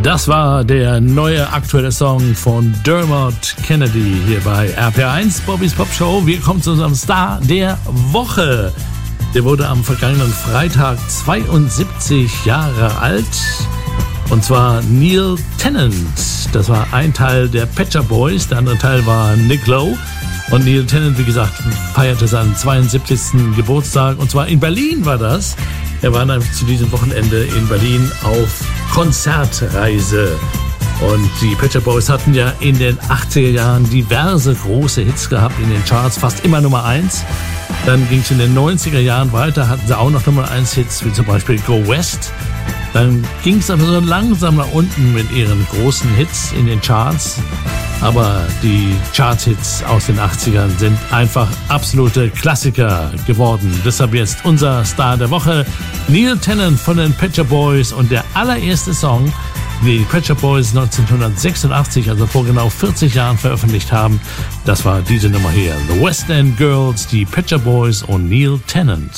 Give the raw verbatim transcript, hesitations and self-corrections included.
Das war der neue aktuelle Song von Dermot Kennedy hier bei R P R eins, Bobbys Pop Show. Wir kommen zu unserem Star der Woche. Der wurde am vergangenen Freitag zweiundsiebzig Jahre alt. Und zwar Neil Tennant. Das war ein Teil der Pet Shop Boys, der andere Teil war Nick Lowe. Und Neil Tennant, wie gesagt, feierte seinen zweiundsiebzigsten Geburtstag. Und zwar in Berlin war das. Er war nämlich zu diesem Wochenende in Berlin auf Konzertreise. Und die Pet Shop Boys hatten ja in den achtziger Jahren diverse große Hits gehabt in den Charts, fast immer Nummer eins. Dann ging es in den neunziger Jahren weiter, hatten sie auch noch Nummer eins Hits, wie zum Beispiel Go West. Dann ging es aber so langsam nach unten mit ihren großen Hits in den Charts. Aber die Chart-Hits aus den achtzigern sind einfach absolute Klassiker geworden. Deshalb jetzt unser Star der Woche, Neil Tennant von den Pet Shop Boys. Und der allererste Song, den die Pet Shop Boys neunzehnhundertsechsundachtzig, also vor genau vierzig Jahren veröffentlicht haben, das war diese Nummer hier. The West End Girls, die Pet Shop Boys und Neil Tennant.